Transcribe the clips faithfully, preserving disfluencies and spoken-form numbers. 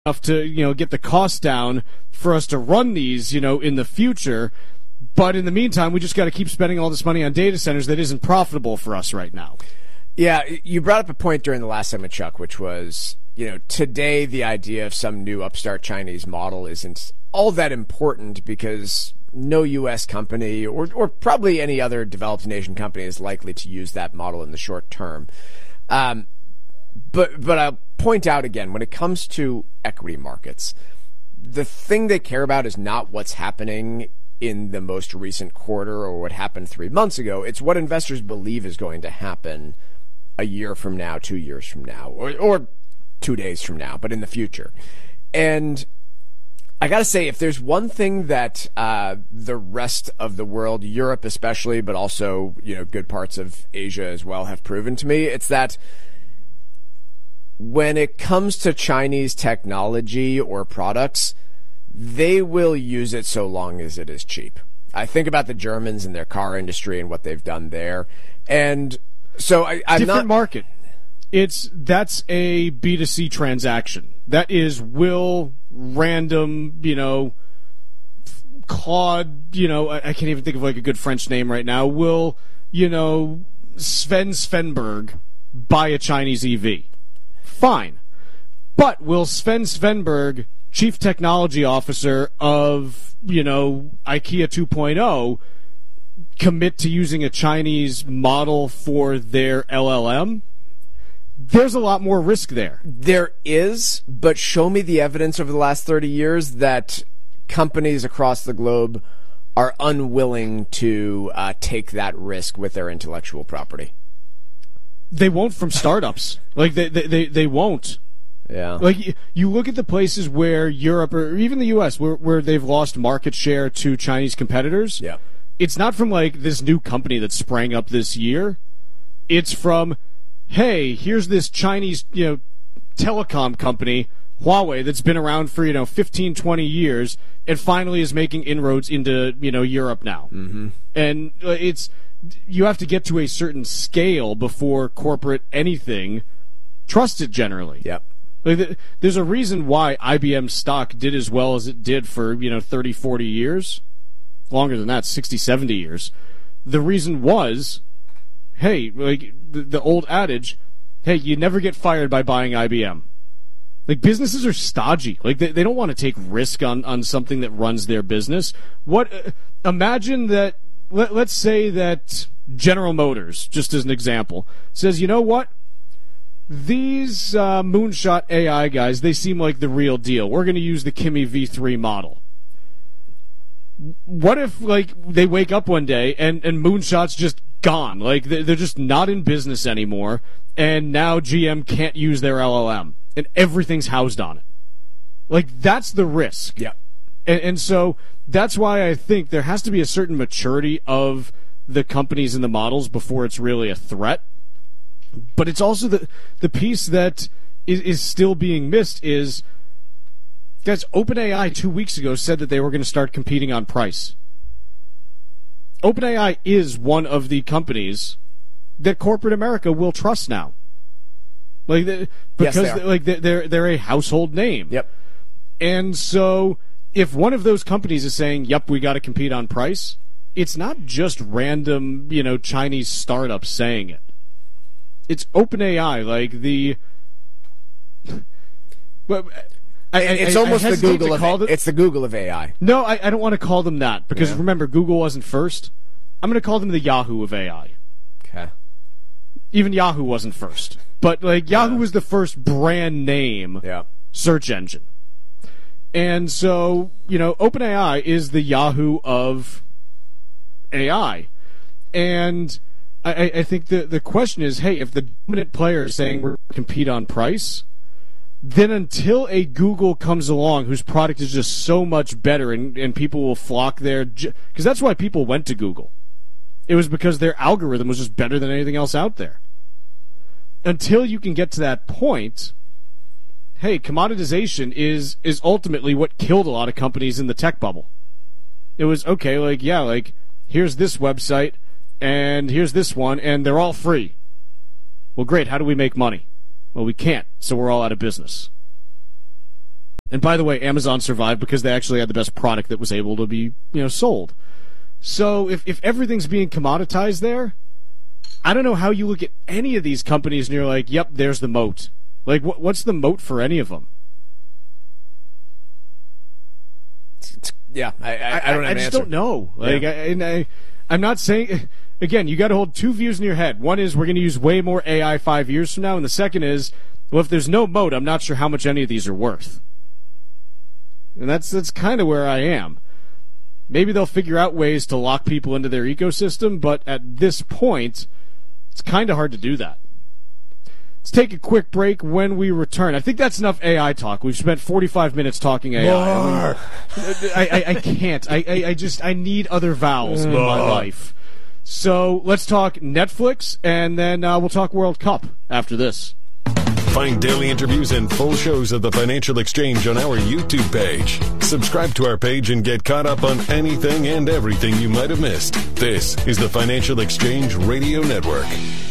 enough to, you know, get the cost down for us to run these, you know, in the future. But in the meantime, we just got to keep spending all this money on data centers that isn't profitable for us right now. Yeah, you brought up a point during the last segment, Chuck, which was, you know, today the idea of some new upstart Chinese model isn't all that important because no U S company or or probably any other developed nation company is likely to use that model in the short term. Um, but but I'll point out again, when it comes to equity markets, the thing they care about is not what's happening in the most recent quarter or what happened three months ago. It's what investors believe is going to happen a year from now, two years from now, or, or two days from now, but in the future. And I got to say, if there's one thing that uh, the rest of the world, Europe especially, but also, you know, good parts of Asia as well, have proven to me, it's that when it comes to Chinese technology or products, they will use it so long as it is cheap. I think about the Germans and their car industry and what they've done there. And so I, I'm Different not... market. It's that's a B two C transaction. That is will random, you know, Claude, you know, I, I can't even think of like a good French name right now. Will, you know, Sven Svenberg buy a Chinese E V? Fine. But will Sven Svenberg, Chief Technology Officer of, you know, IKEA two point oh, commit to using a Chinese model for their L L M? There's a lot more risk there. There is, but show me the evidence over the last thirty years that companies across the globe are unwilling to uh, take that risk with their intellectual property. They won't from startups. Like, they, they, they, they won't. Yeah. Like, you look at the places where Europe or even the U S where, where they've lost market share to Chinese competitors. Yeah. It's not from, like, this new company that sprang up this year. It's from, hey, here's this Chinese, you know, telecom company, Huawei, that's been around for, you know, fifteen, twenty years and finally is making inroads into, you know, Europe now. Mm-hmm. And it's, you have to get to a certain scale before corporate anything trusts it generally. Yep. Like, there's a reason why I B M stock did as well as it did for, you know, thirty, forty years. Longer than that, sixty, seventy years. The reason was, hey, like the, the old adage, hey, you never get fired by buying I B M. Like, businesses are stodgy. Like, they, they don't want to take risk on, on something that runs their business. What? Uh, imagine that, let, let's say that General Motors, just as an example, says, you know what? These uh, moonshot A I guys, they seem like the real deal. We're going to use the Kimi V three model. What if, like, they wake up one day and, and Moonshot's just gone? Like, they're just not in business anymore, and now G M can't use their L L M, and everything's housed on it. Like, that's the risk. Yeah. And, and so that's why I think there has to be a certain maturity of the companies and the models before it's really a threat. But it's also the the piece that is, is still being missed is, guys, OpenAI two weeks ago said that they were going to start competing on price. OpenAI is one of the companies that corporate America will trust now. Like, they, because yes, they they like they're they're a household name. Yep. And so if one of those companies is saying, "Yep, we got to compete on price," it's not just random, you know, Chinese startups saying it. It's OpenAI, like the. But I, it's I, almost I the Google of it, it's the Google of A I. No, I, I don't want to call them that because yeah. remember, Google wasn't first. I'm going to call them the Yahoo of A I. Okay. Even Yahoo wasn't first, but like Yahoo yeah. was the first brand name yeah. search engine, and so you know, OpenAI is the Yahoo of A I, and. I, I think the, the question is, hey, if the dominant player is saying we're going to compete on price, then until a Google comes along whose product is just so much better and, and people will flock there, because that's why people went to Google. It was because their algorithm was just better than anything else out there. Until you can get to that point, hey, commoditization is, is ultimately what killed a lot of companies in the tech bubble. It was, okay, like, yeah, like, here's this website, and here's this one, and they're all free. Well, great. How do we make money? Well, we can't, so we're all out of business. And by the way, Amazon survived because they actually had the best product that was able to be, you know, sold. So if, if everything's being commoditized there, I don't know how you look at any of these companies and you're like, yep, there's the moat. Like, what, what's the moat for any of them? Yeah, I, I, I don't have I an just answer. don't know. Like, Yeah. I, and I, I'm not saying... Again, you got to hold two views in your head. One is we're going to use way more A I five years from now, and the second is, well, if there's no moat, I'm not sure how much any of these are worth. And that's that's kind of where I am. Maybe they'll figure out ways to lock people into their ecosystem, but at this point, it's kind of hard to do that. Let's take a quick break. When we return, I think that's enough A I talk. We've spent forty-five minutes talking A I. I, mean, I, I, I can't. I, I, I just I need other vowels in my life. So let's talk Netflix, and then uh, we'll talk World Cup after this. Find daily interviews and full shows of the Financial Exchange on our YouTube page. Subscribe to our page and get caught up on anything and everything you might have missed. This is the Financial Exchange Radio Network.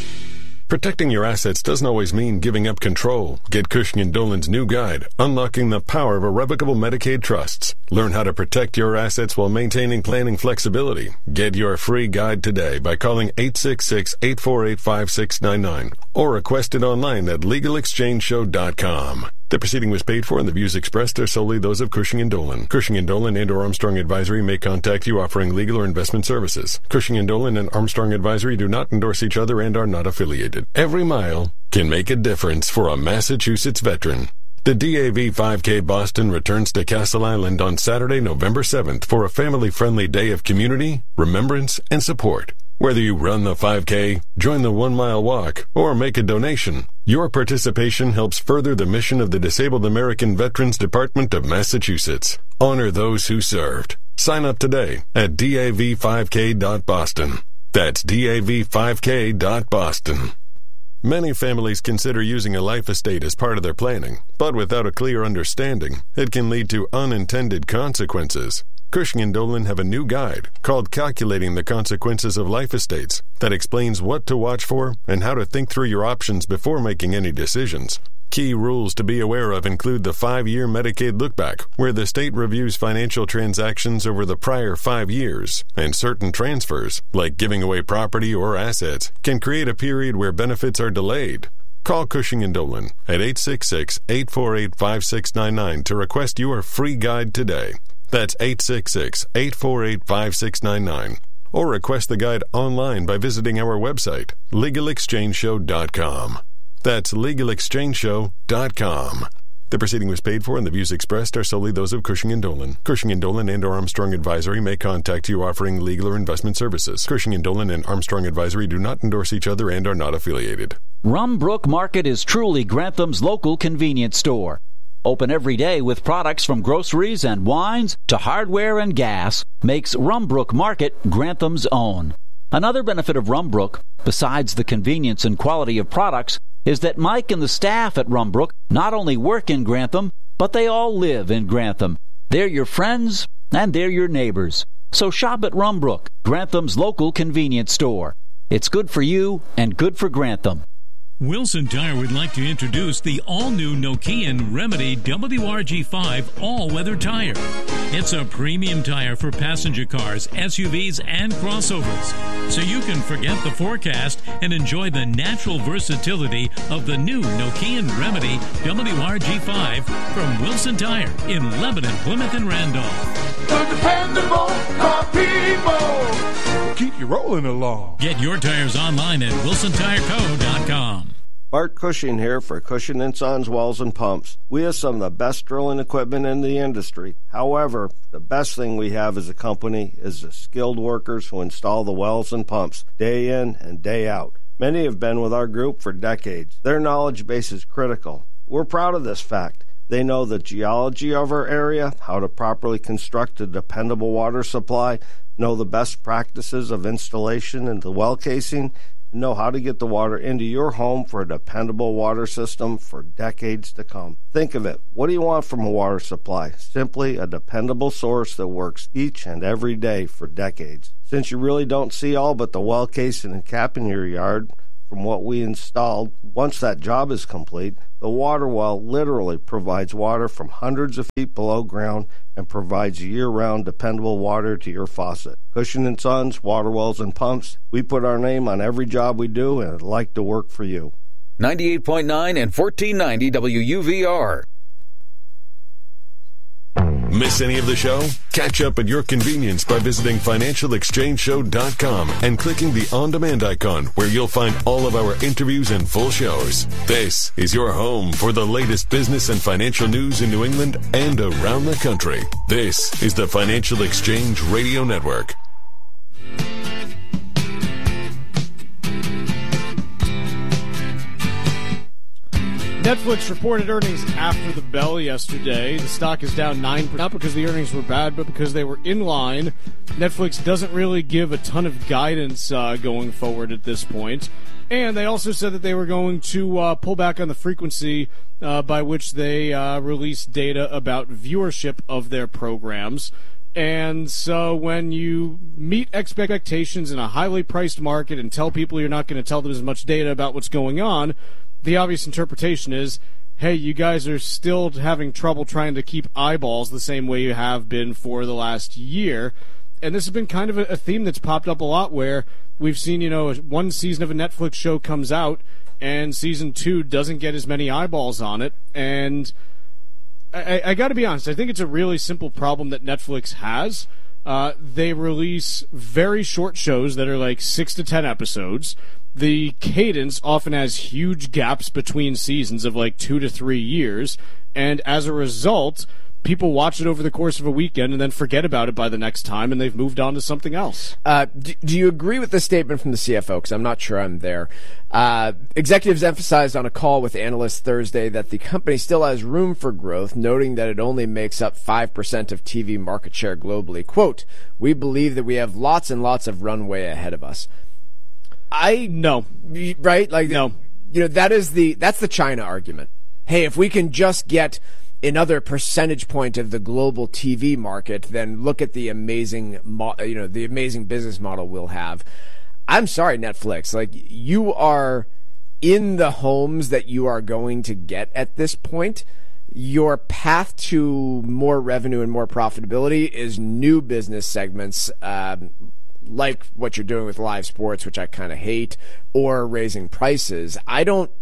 Protecting your assets doesn't always mean giving up control. Get Cushing and Dolan's new guide, Unlocking the Power of Irrevocable Medicaid Trusts. Learn how to protect your assets while maintaining planning flexibility. Get your free guide today by calling eight six six, eight four eight, five six nine nine or request it online at legal exchange show dot com. The proceeding was paid for, and the views expressed are solely those of Cushing and Dolan. Cushing and Dolan and or Armstrong Advisory may contact you offering legal or investment services. Cushing and Dolan and Armstrong Advisory do not endorse each other and are not affiliated. Every mile can make a difference for a Massachusetts veteran. The D A V five K Boston returns to Castle Island on Saturday, November seventh for a family-friendly day of community, remembrance, and support. Whether you run the five K, join the one-mile walk, or make a donation, your participation helps further the mission of the Disabled American Veterans Department of Massachusetts. Honor those who served. Sign up today at D A V five K dot boston. That's D A V five K dot boston. Many families consider using a life estate as part of their planning, but without a clear understanding, it can lead to unintended consequences. Cushing and Dolan have a new guide called Calculating the Consequences of Life Estates that explains what to watch for and how to think through your options before making any decisions. Key rules to be aware of include the five-year Medicaid lookback, where the state reviews financial transactions over the prior five years, and certain transfers, like giving away property or assets, can create a period where benefits are delayed. Call Cushing and Dolan at eight six six, eight four eight, five six nine nine to request your free guide today. That's eight six six, eight four eight, five six nine nine. Or request the guide online by visiting our website, legal exchange show dot com. That's legal exchange show dot com. The proceeding was paid for, and the views expressed are solely those of Cushing and Dolan. Cushing and Dolan and or Armstrong Advisory may contact you offering legal or investment services. Cushing and Dolan and Armstrong Advisory do not endorse each other and are not affiliated. Rumbrook Market is truly Grantham's local convenience store. Open every day with products from groceries and wines to hardware and gas, makes Rumbrook Market Grantham's own. Another benefit of Rumbrook, besides the convenience and quality of products, is that Mike and the staff at Rumbrook not only work in Grantham, but they all live in Grantham. They're your friends and they're your neighbors. So shop at Rumbrook, Grantham's local convenience store. It's good for you and good for Grantham. Wilson Tire would like to introduce the all-new Nokian Remedy W R G five all-weather tire. It's a premium tire for passenger cars, S U Vs, and crossovers, so you can forget the forecast and enjoy the natural versatility of the new Nokian Remedy W R G five from Wilson Tire in Lebanon, Plymouth, and Randolph. The dependable car people. Keep you rolling along. Get your tires online at wilson tire co dot com. Bart Cushing here for Cushing and Sons Wells and Pumps. We have some of the best drilling equipment in the industry. However, the best thing we have as a company is the skilled workers who install the wells and pumps day in and day out. Many have been with our group for decades. Their knowledge base is critical. We're proud of this fact. They know the geology of our area, how to properly construct a dependable water supply, know the best practices of installation and the well casing, and know how to get the water into your home for a dependable water system for decades to come. Think of it. What do you want from a water supply? Simply a dependable source that works each and every day for decades. Since you really don't see all but the well casing and cap in your yard, from what we installed. Once that job is complete, the water well literally provides water from hundreds of feet below ground and provides year-round dependable water to your faucet. Cushing and Sons, Water Wells and Pumps, we put our name on every job we do, and I'd like to work for you. ninety-eight point nine and fourteen ninety W U V R. Miss any of the show? Catch up at your convenience by visiting financial exchange show dot com and clicking the on-demand icon where you'll find all of our interviews and full shows. This is your home for the latest business and financial news in New England and around the country. This is the Financial Exchange Radio Network. Netflix reported earnings after the bell yesterday. The stock is down nine percent, not because the earnings were bad, but because they were in line. Netflix doesn't really give a ton of guidance uh, going forward at this point. And they also said that they were going to uh, pull back on the frequency uh, by which they uh, release data about viewership of their programs. And so when you meet expectations in a highly priced market and tell people you're not going to tell them as much data about what's going on, the obvious interpretation is, hey, you guys are still having trouble trying to keep eyeballs the same way you have been for the last year. And this has been kind of a, a theme that's popped up a lot where we've seen, you know, one season of a Netflix show comes out and season two doesn't get as many eyeballs on it. And I, I got to be honest, I think it's a really simple problem that Netflix has. Uh, they release very short shows that are like six to ten episodes. The cadence often has huge gaps between seasons of like two to three years, and as a result, people watch it over the course of a weekend and then forget about it by the next time, and they've moved on to something else. Uh, do, do you agree with the statement from the C F O? Because I'm not sure I'm there. Uh, executives emphasized on a call with analysts Thursday that the company still has room for growth, noting that it only makes up five percent of T V market share globally. Quote, "We believe that we have lots and lots of runway ahead of us." I no, right? Like no, you know that is the that's the China argument. Hey, if we can just get another percentage point of the global T V market, then look at the amazing, mo- you know, the amazing business model we'll have. I'm sorry, Netflix. Like you are in the homes that you are going to get at this point. Your path to more revenue and more profitability is new business segments. Um, like what you're doing with live sports, which I kind of hate, or raising prices. I don't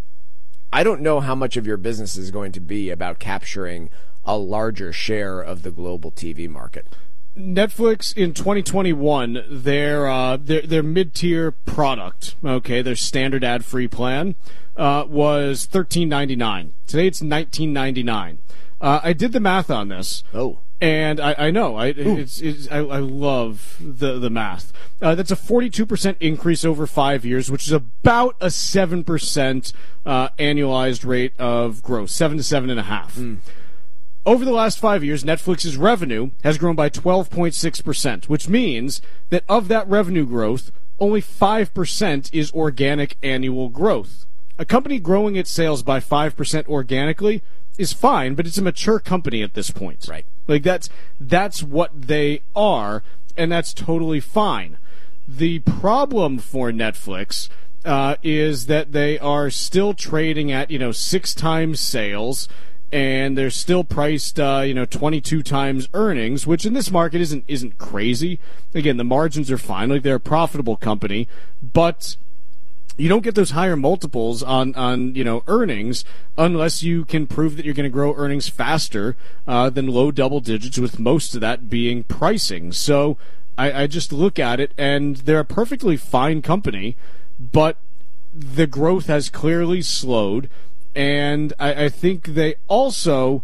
I don't know how much of your business is going to be about capturing a larger share of the global T V market. Netflix in twenty twenty-one, their uh, their, their mid-tier product, okay, their standard ad-free plan, uh, was thirteen ninety-nine. Today it's nineteen ninety-nine. Uh, I did the math on this. Oh. And I, I know I it's, it's I, I love the the math. Uh, that's a forty-two percent increase over five years, which is about a seven percent uh, annualized rate of growth, seven to seven and a half. Mm. Over the last five years, Netflix's revenue has grown by twelve point six percent, which means that of that revenue growth, only five percent is organic annual growth. A company growing its sales by five percent organically is fine, but it's a mature company at this point. Right. Like that's that's what they are, and that's totally fine. The problem for Netflix uh, is that they are still trading at, you know, six times sales, and they're still priced, uh, you know, twenty-two times earnings, which in this market isn't isn't crazy. Again, the margins are fine, like they're a profitable company, but you don't get those higher multiples on, on you know earnings unless you can prove that you're going to grow earnings faster uh, than low double digits, with most of that being pricing. So I, I just look at it, and they're a perfectly fine company, but the growth has clearly slowed, and I, I think they also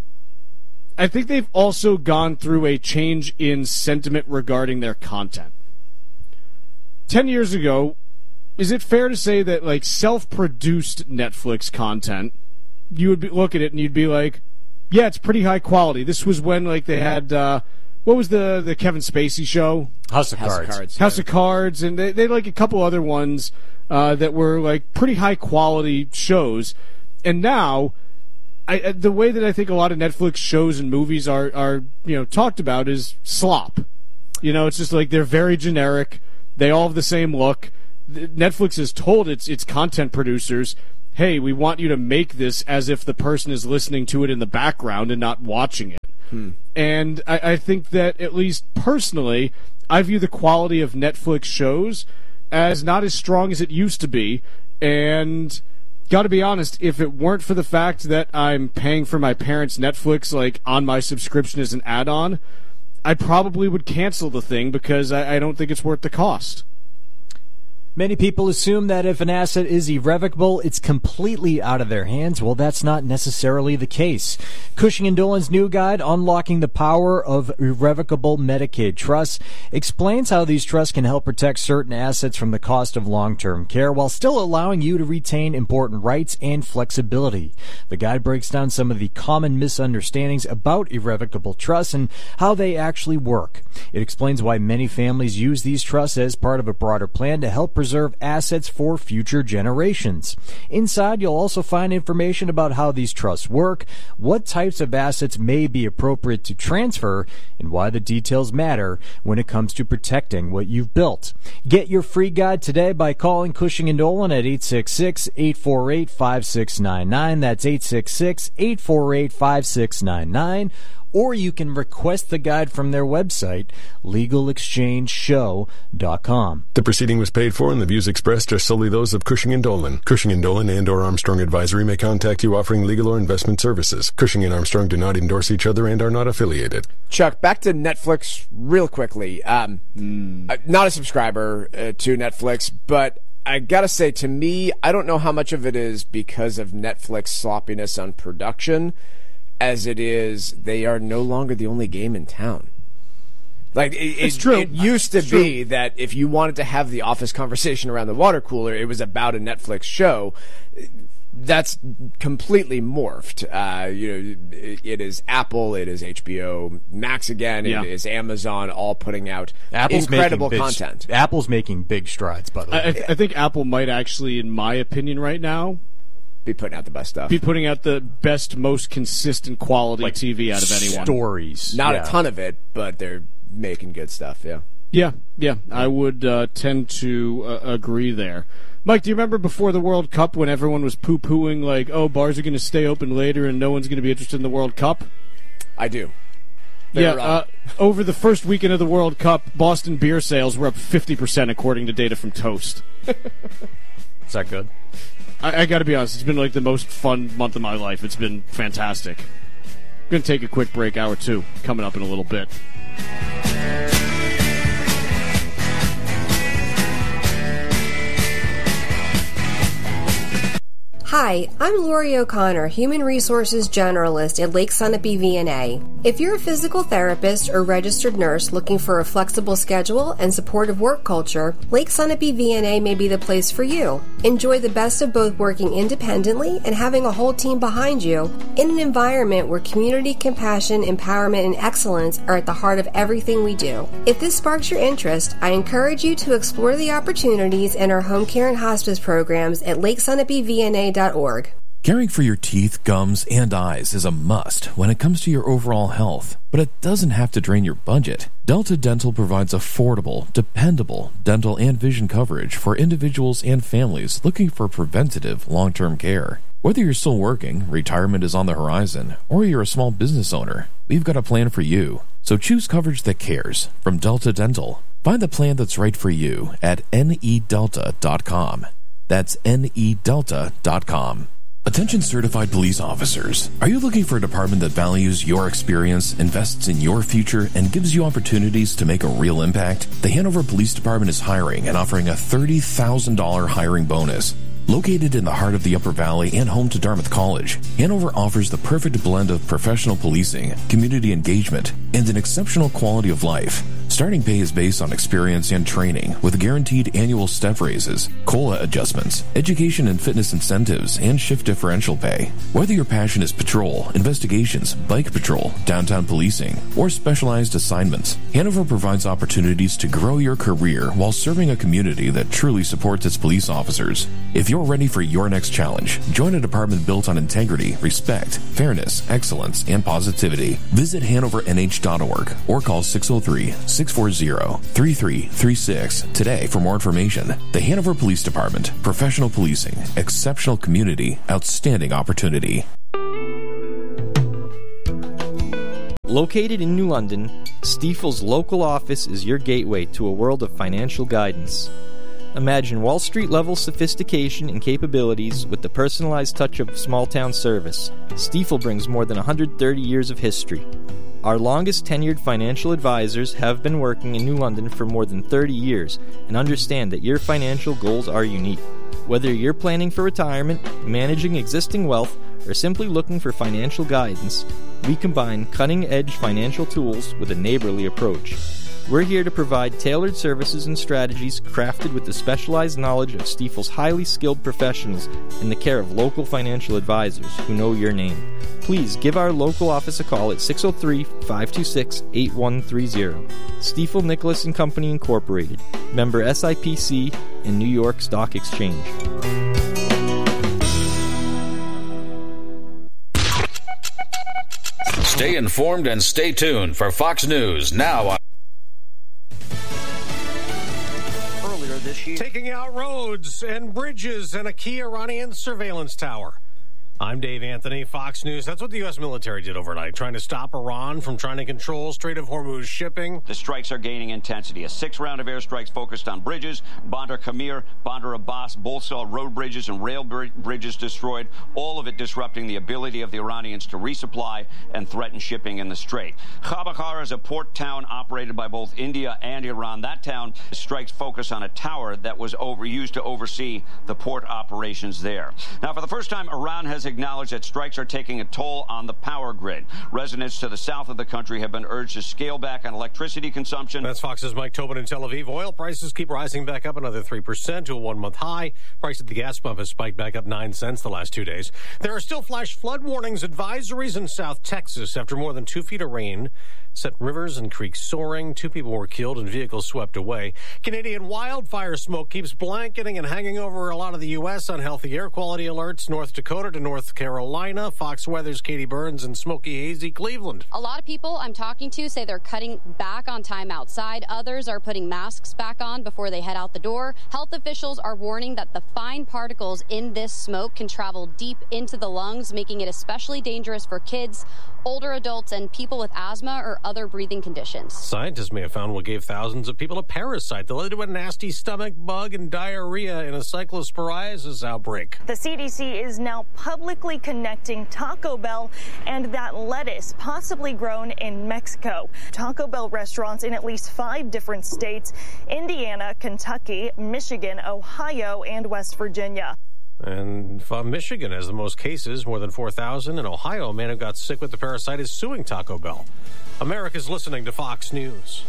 I think they've also gone through a change in sentiment regarding their content. Ten years ago, is it fair to say that, like, self-produced Netflix content, you would be, look at it and you'd be like, yeah, it's pretty high quality. This was when, like, they had, uh, what was the, the Kevin Spacey show? House of House Cards. Of Cards House yeah. of Cards, and they, they like a couple other ones uh, that were, like, pretty high-quality shows. And now, I, the way that I think a lot of Netflix shows and movies are, are, you know, talked about is slop. You know, it's just like they're very generic. They all have the same look. Netflix has told its its content producers, hey, we want you to make this as if the person is listening to it in the background and not watching it. Hmm. And I, I think that, at least personally, I view the quality of Netflix shows as not as strong as it used to be. And got to be honest, if it weren't for the fact that I'm paying for my parents' Netflix like on my subscription as an add-on, I probably would cancel the thing because I, I don't think it's worth the cost. Many people assume that if an asset is irrevocable, it's completely out of their hands. Well, that's not necessarily the case. Cushing and Dolan's new guide, Unlocking the Power of Irrevocable Medicaid Trusts, explains how these trusts can help protect certain assets from the cost of long-term care while still allowing you to retain important rights and flexibility. The guide breaks down some of the common misunderstandings about irrevocable trusts and how they actually work. It explains why many families use these trusts as part of a broader plan to help preserve assets for future generations. Inside, you'll also find information about how these trusts work, what types of assets may be appropriate to transfer, and why the details matter when it comes to protecting what you've built. Get your free guide today by calling Cushing and Dolan at eight six six, eight four eight, five six nine nine. That's eight six six, eight four eight, five six nine nine. Or you can request the guide from their website, legal exchange show dot com. The proceeding was paid for, and the views expressed are solely those of Cushing and Dolan. Cushing and Dolan and or Armstrong Advisory may contact you offering legal or investment services. Cushing and Armstrong do not endorse each other and are not affiliated. Chuck, back to Netflix real quickly. Um, mm. Not a subscriber uh, to Netflix, but I gotta say, to me, I don't know how much of it is because of Netflix sloppiness on production, as it is, they are no longer the only game in town. Like, it, it's it, true. It used to it's be true. that if you wanted to have the office conversation around the water cooler, it was about a Netflix show. That's completely morphed. Uh, you know, it, it is Apple, it is H B O Max again, yeah. it is Amazon, all putting out Apple's incredible big, content. Apple's making big strides, by the way. I, I think Apple might actually, in my opinion right now, be putting out the best stuff. Be putting out the best, most consistent quality like T V out of anyone. Stories. Not yeah. a ton of it, but they're making good stuff, yeah. Yeah, yeah. I would uh, tend to uh, agree there. Mike, do you remember before the World Cup when everyone was poo-pooing like, oh, bars are going to stay open later and no one's going to be interested in the World Cup? I do. They yeah, uh, over the first weekend of the World Cup, Boston beer sales were up fifty percent according to data from Toast. Is that good? I, I got to be honest, it's been like the most fun month of my life. It's been fantastic. I'm going to take a quick break, hour two, coming up in a little bit. Hi, I'm Lori O'Connor, Human Resources Generalist at Lake Sunapee V N A. If you're a physical therapist or registered nurse looking for a flexible schedule and supportive work culture, Lake Sunapee V N A may be the place for you. Enjoy the best of both working independently and having a whole team behind you in an environment where community, compassion, empowerment, and excellence are at the heart of everything we do. If this sparks your interest, I encourage you to explore the opportunities in our home care and hospice programs at lake sunapee v n a dot org. Caring for your teeth, gums, and eyes is a must when it comes to your overall health, but it doesn't have to drain your budget. Delta Dental provides affordable, dependable dental and vision coverage for individuals and families looking for preventative long-term care. Whether you're still working, retirement is on the horizon, or you're a small business owner, we've got a plan for you. So choose coverage that cares from Delta Dental. Find the plan that's right for you at N E delta dot com. That's N E delta dot com. Attention certified police officers. Are you looking for a department that values your experience, invests in your future, and gives you opportunities to make a real impact? The Hanover Police Department is hiring and offering a thirty thousand dollars hiring bonus. Located in the heart of the Upper Valley and home to Dartmouth College, Hanover offers the perfect blend of professional policing, community engagement, and an exceptional quality of life. Starting pay is based on experience and training with guaranteed annual step raises, COLA adjustments, education and fitness incentives, and shift differential pay. Whether your passion is patrol, investigations, bike patrol, downtown policing, or specialized assignments, Hanover provides opportunities to grow your career while serving a community that truly supports its police officers. If you're ready for your next challenge, join a department built on integrity, respect, fairness, excellence, and positivity. Visit hanover n h dot org or call six oh three, six four zero, three three three six today for more information. The Hanover Police Department. Professional policing. Exceptional community. Outstanding opportunity. Located in New London, Stifel's local office is your gateway to a world of financial guidance. Imagine Wall Street-level sophistication and capabilities with the personalized touch of small-town service. Stifel brings more than one hundred thirty years of history. Our longest-tenured financial advisors have been working in New London for more than thirty years and understand that your financial goals are unique. Whether you're planning for retirement, managing existing wealth, or simply looking for financial guidance, we combine cutting-edge financial tools with a neighborly approach. We're here to provide tailored services and strategies crafted with the specialized knowledge of Stifel's highly skilled professionals in the care of local financial advisors who know your name. Please give our local office a call at six oh three, five two six, eight one three zero. Stifel Nicholas and Company Incorporated, member S I P C and New York Stock Exchange. Stay informed and stay tuned for Fox News now on this year. Taking out roads and bridges and a key Iranian surveillance tower. I'm Dave Anthony, Fox News. That's what the U S military did overnight, trying to stop Iran from trying to control Strait of Hormuz shipping. The strikes are gaining intensity. A six round of airstrikes focused on bridges. Bandar Kamir, Bandar Abbas both saw road bridges and rail br- bridges destroyed, all of it disrupting the ability of the Iranians to resupply and threaten shipping in the strait. Khabakar is a port town operated by both India and Iran. That town strikes focus on a tower that was over, used to oversee the port operations there. Now, for the first time, Iran has acknowledged that strikes are taking a toll on the power grid. Residents to the south of the country have been urged to scale back on electricity consumption. That's Fox's Mike Tobin in Tel Aviv. Oil prices keep rising back up another three percent to a one-month high. Price at the gas pump has spiked back up nine cents the last two days. There are still flash flood warnings, advisories in South Texas after more than two feet of rain set rivers and creeks soaring. Two people were killed and vehicles swept away. Canadian wildfire smoke keeps blanketing and hanging over a lot of the U S. Unhealthy air quality alerts, North Dakota to North Carolina. Fox Weather's Katie Burns in smoky, hazy Cleveland. A lot of people I'm talking to say they're cutting back on time outside. Others are putting masks back on before they head out the door. Health officials are warning that the fine particles in this smoke can travel deep into the lungs, making it especially dangerous for kids, older adults, and people with asthma or other breathing conditions. Scientists may have found what gave thousands of people a parasite that led to a nasty stomach bug and diarrhea in a cyclosporiasis outbreak. The C D C is now publicly connecting Taco Bell and that lettuce possibly grown in Mexico. Taco Bell restaurants in at least five different states: Indiana, Kentucky, Michigan, Ohio, and West Virginia. And Michigan has the most cases, more than four thousand. In Ohio, a man who got sick with the parasite is suing Taco Bell. America's listening to Fox News.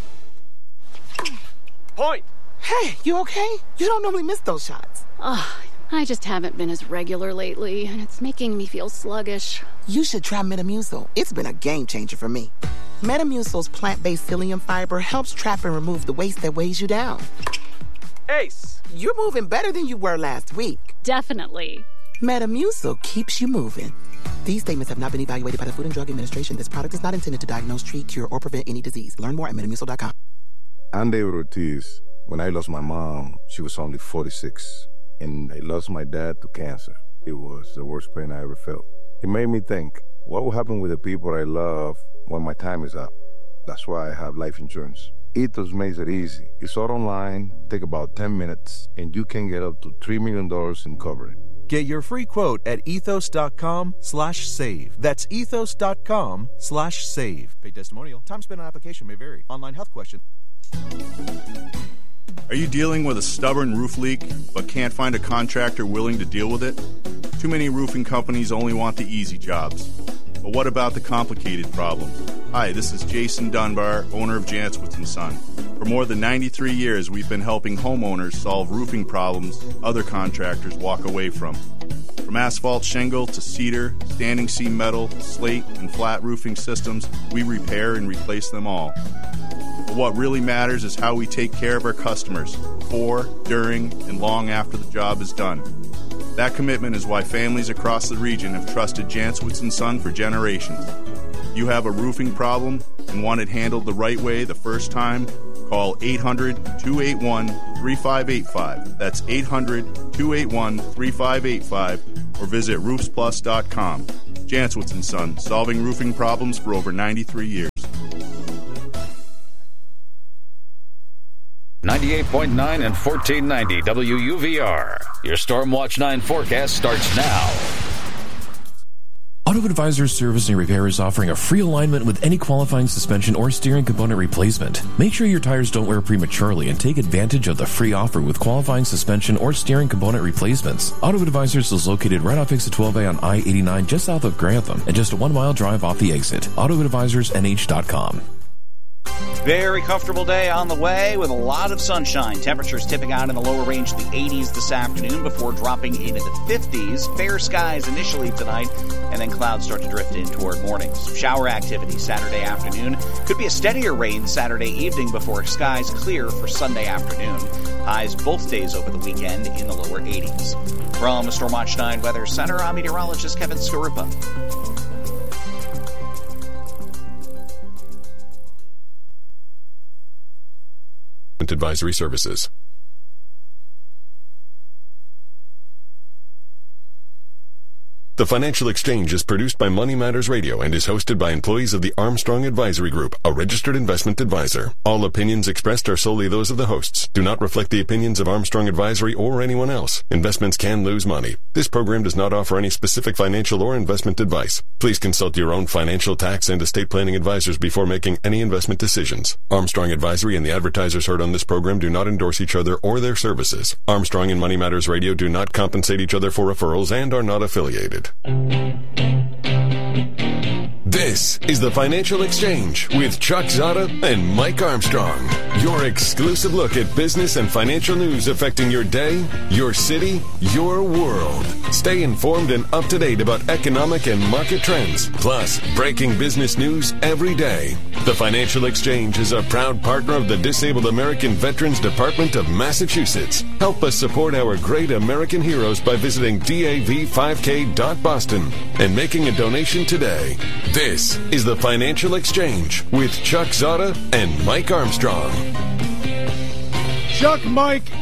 Point. Hey, you okay? You don't normally miss those shots. Oh, I just haven't been as regular lately, and it's making me feel sluggish. You should try Metamucil. It's been a game changer for me. Metamucil's plant-based psyllium fiber helps trap and remove the waste that weighs you down. Ace, you're moving better than you were last week. Definitely. Metamucil keeps you moving. These statements have not been evaluated by the Food and Drug Administration. This product is not intended to diagnose, treat, cure, or prevent any disease. Learn more at metamucil dot com. I'm David Ortiz. When I lost my mom, she was only forty-six. And I lost my dad to cancer. It was the worst pain I ever felt. It made me think, what will happen with the people I love when my time is up? That's why I have life insurance. Ethos makes it easy. It's all online, take about ten minutes, and you can get up to three million dollars in coverage. Get your free quote at ethos.com slash save. That's ethos.com slash save. Paid testimonial. Time spent on application may vary. Online health question. Are you dealing with a stubborn roof leak but can't find a contractor willing to deal with it? Too many roofing companies only want the easy jobs. But what about the complicated problems? Hi, this is Jason Dunbar, owner of Jantzwitz and Son. For more than ninety-three years, we've been helping homeowners solve roofing problems other contractors walk away from. From asphalt shingle to cedar, standing seam metal, slate, and flat roofing systems, we repair and replace them all. But what really matters is how we take care of our customers before, during, and long after the job is done. That commitment is why families across the region have trusted Jantzwitz and Son for generations. You have a roofing problem and want it handled the right way the first time? Call eight hundred, two eight one, three five eight five. That's eight hundred, two eight one, three five eight five or visit roofs plus dot com. Janswitz and Son, solving roofing problems for over ninety-three years. ninety-eight point nine and fourteen ninety W U V R. Your Stormwatch nine forecast starts now. Auto Advisors Service and Repair is offering a free alignment with any qualifying suspension or steering component replacement. Make sure your tires don't wear prematurely and take advantage of the free offer with qualifying suspension or steering component replacements. Auto Advisors is located right off exit twelve A on I eighty-nine just south of Grantham and just a one-mile drive off the exit. auto advisors N H dot com. Very comfortable day on the way with a lot of sunshine. Temperatures tipping out in the lower range of the eighties this afternoon before dropping into the fifties. Fair skies initially tonight, and then clouds start to drift in toward morning. Some shower activity Saturday afternoon. Could be a steadier rain Saturday evening before skies clear for Sunday afternoon. Highs both days over the weekend in the lower eighties. From the Stormwatch nine Weather Center, I'm meteorologist Kevin Skarupa. Advisory services. The Financial Exchange is produced by Money Matters Radio and is hosted by employees of the Armstrong Advisory Group, a registered investment advisor. All opinions expressed are solely those of the hosts, do not reflect the opinions of Armstrong Advisory or anyone else. Investments can lose money. This program does not offer any specific financial or investment advice. Please consult your own financial, tax, and estate planning advisors before making any investment decisions. Armstrong Advisory and the advertisers heard on this program do not endorse each other or their services. Armstrong and Money Matters Radio do not compensate each other for referrals and are not affiliated. This is the Financial Exchange with Chuck Zada and Mike Armstrong. Your exclusive look at business and financial news affecting your day, your city, your world. Stay informed and up to date about economic and market trends, plus breaking business news every day. The Financial Exchange is a proud partner of the Disabled American Veterans Department of Massachusetts. Help us support our great American heroes by visiting D A V five K dot boston and making a donation today. This is the Financial Exchange with Chuck Zada and Mike Armstrong. Chuck, Mike,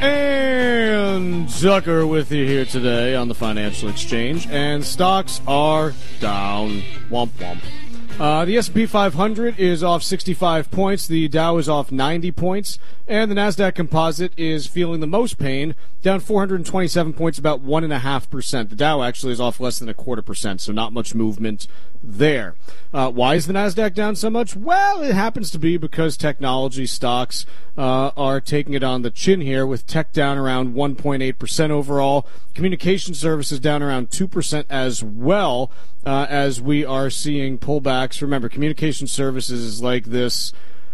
and Zucker with you here today on the Financial Exchange, and stocks are down. Womp womp. Uh, the S and P five hundred is off sixty-five points, the Dow is off ninety points, and the NASDAQ Composite is feeling the most pain, down four hundred twenty-seven points, about one point five percent. The Dow actually is off less than a quarter percent, so not much movement there. Uh, why is the NASDAQ down so much? Well, it happens to be because technology stocks uh, are taking it on the chin here, with tech down around one point eight percent overall. Communication services down around two percent as well, uh, as we are seeing pullbacks. Remember, communication services is like this,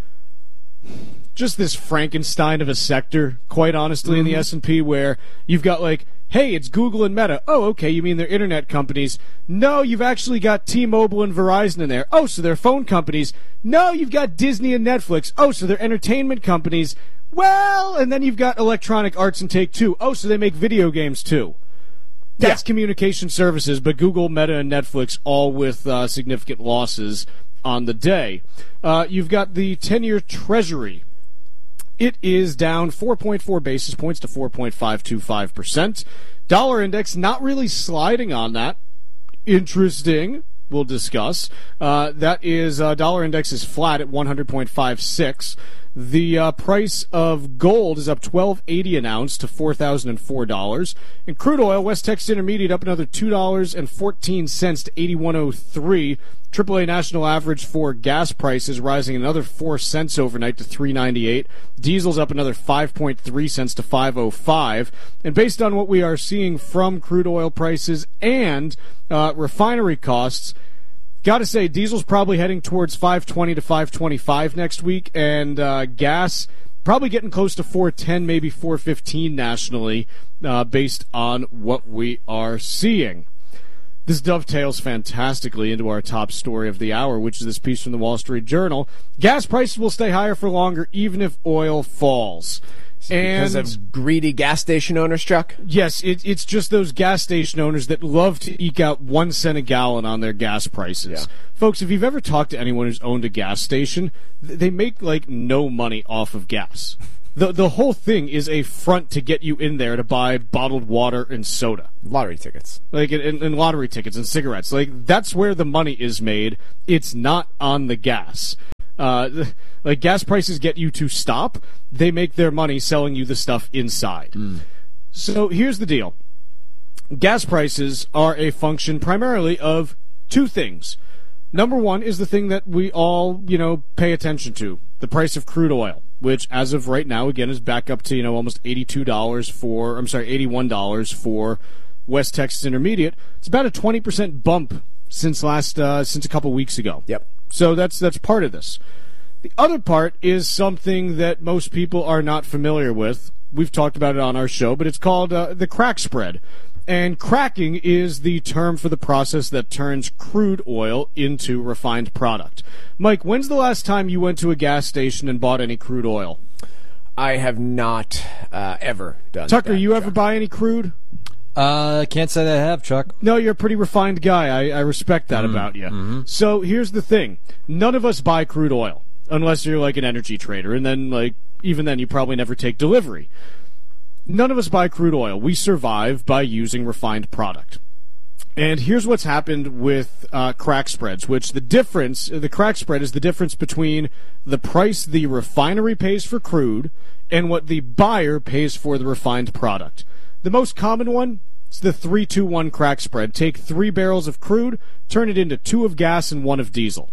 just this Frankenstein of a sector, quite honestly, mm-hmm. in the S and P, where you've got like, hey, it's Google and Meta. Oh, okay, you mean they're internet companies. No, you've actually got T-Mobile and Verizon in there. Oh, so they're phone companies. No, you've got Disney and Netflix. Oh, so they're entertainment companies. Well, and then you've got Electronic Arts and Take-Two. Oh, so they make video games too. That's yeah. communication services, but Google, Meta, and Netflix all with uh, significant losses on the day. Uh, you've got the ten-year Treasury. It is down four point four basis points to four point five two five percent. Dollar index not really sliding on that. Interesting. We'll discuss. Uh, that is, uh, dollar index is flat at one hundred point five six. The uh, price of gold is up twelve eighty an ounce to four thousand four dollars. And crude oil, West Texas Intermediate, up another two dollars and fourteen cents to eighty-one oh three. triple A national average for gas prices rising another four cents overnight to three ninety-eight. Diesel's up another five point three cents to five oh five. And based on what we are seeing from crude oil prices and uh, refinery costs, got to say, diesel's probably heading towards five twenty to five twenty-five next week, and uh, gas probably getting close to four ten, maybe four fifteen nationally, uh, based on what we are seeing. This dovetails fantastically into our top story of the hour, which is this piece from the Wall Street Journal. Gas prices will stay higher for longer even if oil falls. And because of greedy gas station owners, Chuck? Yes, it, it's just those gas station owners that love to eke out one cent a gallon on their gas prices. Yeah. Folks, if you've ever talked to anyone who's owned a gas station, th- they make like no money off of gas. The the whole thing is a front to get you in there to buy bottled water and soda. Lottery tickets. Like, and, and lottery tickets and cigarettes. Like, that's where the money is made. It's not on the gas. Uh, like, gas prices get you to stop. They make their money selling you the stuff inside. Mm. So here's the deal. Gas prices are a function primarily of two things. Number one is the thing that we all, you know, pay attention to, the price of crude oil, which as of right now, again, is back up to, you know, almost eighty-two dollars for, I'm sorry, eighty-one dollars for West Texas Intermediate. It's about a twenty percent bump since last, uh, since a couple weeks ago. Yep. So that's, that's part of this. The other part is something that most people are not familiar with. We've talked about it on our show, but it's called uh, the crack spread. And cracking is the term for the process that turns crude oil into refined product. Mike, when's the last time you went to a gas station and bought any crude oil? I have not uh, ever done Tucker, that. you ever buy any crude? Uh, can't say that I have, Chuck. No, you're a pretty refined guy. I, I respect that Mm, about you. mm-hmm. So here's the thing. None of us buy crude oil unless you're like an energy trader. And then, like, even then, you probably never take delivery. None of us buy crude oil. We survive by using refined product. And here's what's happened with uh, crack spreads, which the difference, the crack spread is the difference between the price the refinery pays for crude and what the buyer pays for the refined product. The most common one is the three two one crack spread. Take three barrels of crude, turn it into two of gas and one of diesel.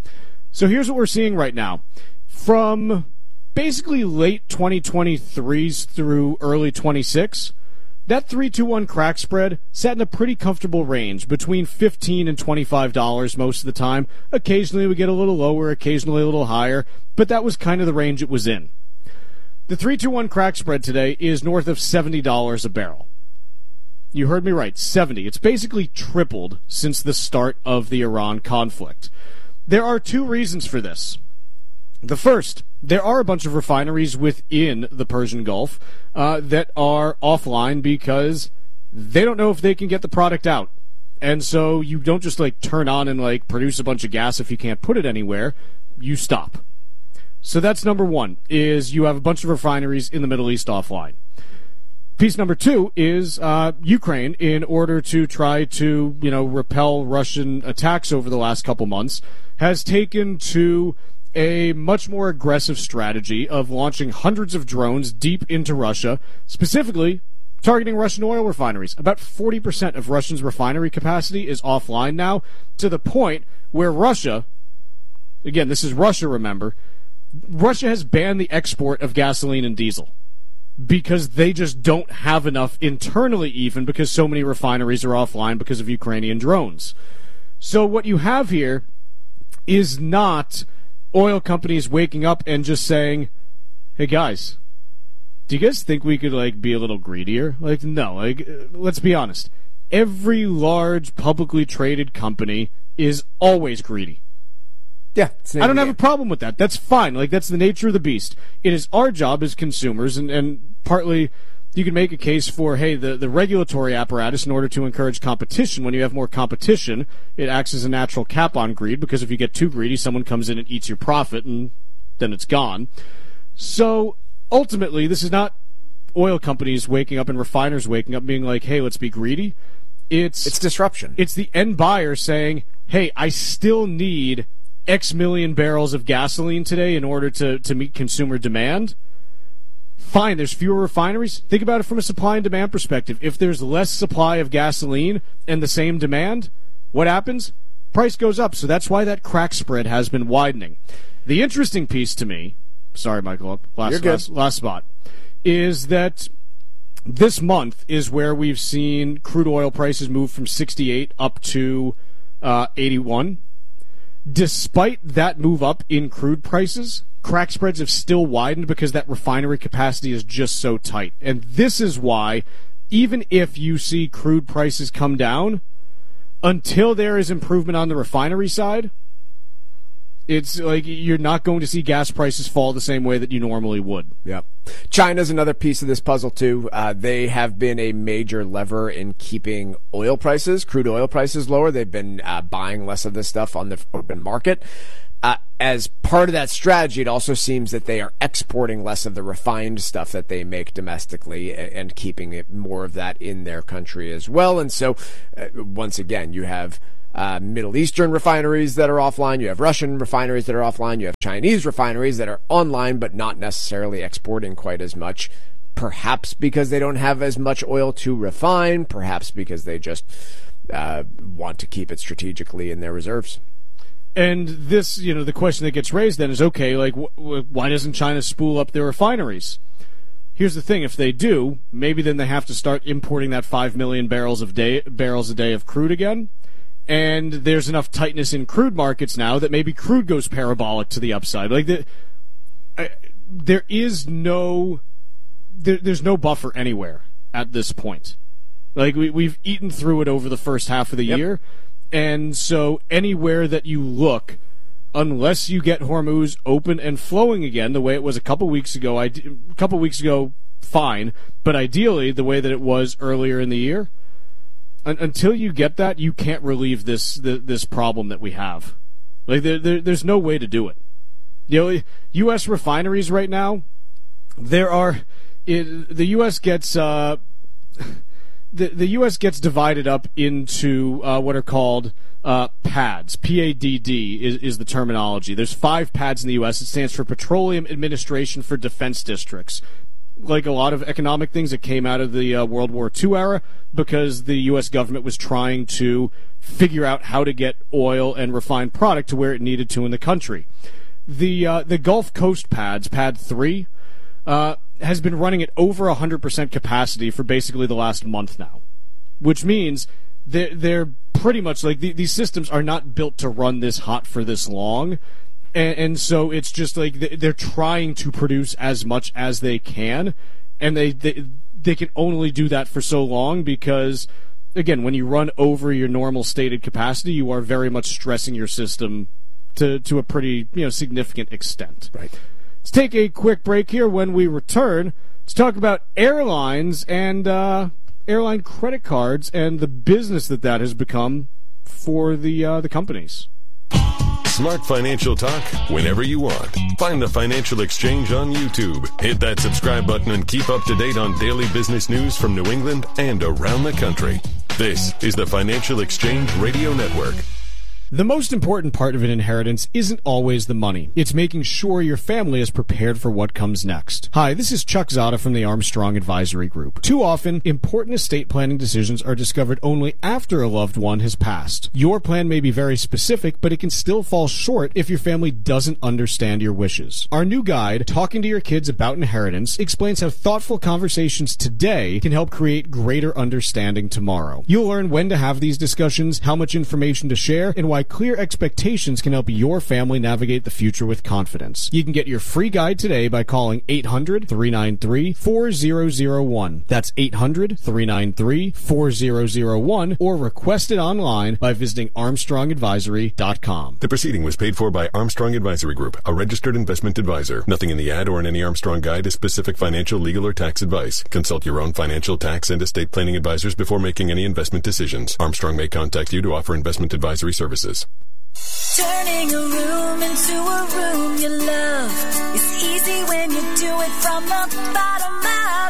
So here's what we're seeing right now. From basically late twenty twenty-threes through early twenty-six, that three two one crack spread sat in a pretty comfortable range between fifteen dollars and twenty-five dollars most of the time. Occasionally we get a little lower, occasionally a little higher, but that was kind of the range it was in. The three two one crack spread today is north of seventy dollars a barrel. You heard me right, seventy. It's basically tripled since the start of the Iran conflict. There are two reasons for this. The first, there are a bunch of refineries within the Persian Gulf uh, that are offline because they don't know if they can get the product out. And so you don't just like turn on and like produce a bunch of gas if you can't put it anywhere. You stop. So that's number one, is you have a bunch of refineries in the Middle East offline. Piece number two is uh, Ukraine, in order to try to, you know, repel Russian attacks over the last couple months, has taken to a much more aggressive strategy of launching hundreds of drones deep into Russia, specifically targeting Russian oil refineries. About forty percent of Russia's refinery capacity is offline now, to the point where Russia, again, this is Russia, remember, Russia has banned the export of gasoline and diesel because they just don't have enough internally, even because so many refineries are offline because of Ukrainian drones. So what you have here is not oil companies waking up and just saying, hey guys, do you guys think we could like be a little greedier? Like, no, like, let's be honest. Every large publicly traded company is always greedy. Yeah, I don't have a problem with that. That's fine. Like, that's the nature of the beast. It is our job as consumers, and, and partly you can make a case for, hey, the, the regulatory apparatus, in order to encourage competition. When you have more competition, it acts as a natural cap on greed, because if you get too greedy, someone comes in and eats your profit, and then it's gone. So, ultimately, this is not oil companies waking up and refiners waking up being like, hey, let's be greedy. It's, it's disruption. It's the end buyer saying, hey, I still need X million barrels of gasoline today in order to, to meet consumer demand. Fine, there's fewer refineries. Think about it from a supply and demand perspective. If there's less supply of gasoline and the same demand, what happens? Price goes up. So that's why that crack spread has been widening. The interesting piece to me, sorry, Michael, last, You're good. last, last spot, is that this month is where we've seen crude oil prices move from sixty-eight up to uh, eighty-one. Despite that move up in crude prices, crack spreads have still widened because that refinery capacity is just so tight. And this is why, even if you see crude prices come down, until there is improvement on the refinery side, It's like you're not going to see gas prices fall the same way that you normally would. Yep. China's another piece of this puzzle, too. Uh, they have been a major lever in keeping oil prices, crude oil prices lower. They've been uh, buying less of this stuff on the open market. Uh, as part of that strategy, it also seems that they are exporting less of the refined stuff that they make domestically and keeping it more of that in their country as well. And so, uh, once again, you have Uh, Middle Eastern refineries that are offline. You have Russian refineries that are offline. You have Chinese refineries that are online but not necessarily exporting quite as much. Perhaps because they don't have as much oil to refine. Perhaps because they just uh, want to keep it strategically in their reserves. And this, you know, the question that gets raised then is, okay, like, wh- wh- why doesn't China spool up their refineries? Here's the thing: if they do, maybe then they have to start importing that five million barrels of day barrels a day of crude again. And there's enough tightness in crude markets now that maybe crude goes parabolic to the upside. Like the, I, there is no, there, there's no buffer anywhere at this point. Like we, we've eaten through it over the first half of the yep. year, and so anywhere that you look, unless you get Hormuz open and flowing again the way it was a couple weeks ago, I, a couple weeks ago, fine, but ideally the way that it was earlier in the year. Until you get that, you can't relieve this this problem that we have. Like there, there, there's no way to do it. You know, U S refineries right now, there are it, the U S gets uh, the the U S gets divided up into uh, what are called uh, P A Ds. P A D D is, is the terminology. There's five P A Ds in the U S. It stands for Petroleum Administration for Defense Districts. Like a lot of economic things that came out of the uh, World War Two era, because the U S government was trying to figure out how to get oil and refined product to where it needed to in the country. The uh, the Gulf Coast P A Ds, P A D three, uh, has been running at over one hundred percent capacity for basically the last month now, which means they're, they're pretty much like the, these systems are not built to run this hot for this long. And, and so it's just like they're trying to produce as much as they can, and they, they they can only do that for so long because, again, when you run over your normal stated capacity, you are very much stressing your system to, to a pretty you know significant extent. Right. Let's take a quick break here. When we return, let's talk about airlines and uh, airline credit cards and the business that that has become for the uh, the companies. Smart financial talk whenever you want. Find the Financial Exchange on YouTube. Hit that subscribe button and keep up to date on daily business news from New England and around the country. This is the Financial Exchange Radio Network. The most important part of an inheritance isn't always the money. It's making sure your family is prepared for what comes next. Hi, this is Chuck Zada from the Armstrong Advisory Group. Too often, important estate planning decisions are discovered only after a loved one has passed. Your plan may be very specific, but it can still fall short if your family doesn't understand your wishes. Our new guide, Talking to Your Kids About Inheritance, explains how thoughtful conversations today can help create greater understanding tomorrow. You'll learn when to have these discussions, how much information to share, and why clear expectations can help your family navigate the future with confidence. You can get your free guide today by calling eight hundred, three nine three, four zero zero one. That's eight hundred, three nine three, four zero zero one, or request it online by visiting armstrong advisory dot com. The proceeding was paid for by Armstrong Advisory Group, a registered investment advisor. Nothing in the ad or in any Armstrong guide is specific financial, legal, or tax advice. Consult your own financial, tax, and estate planning advisors before making any investment decisions. Armstrong may contact you to offer investment advisory services. Turning a room into a room you love. It's easy when you do it from the bottom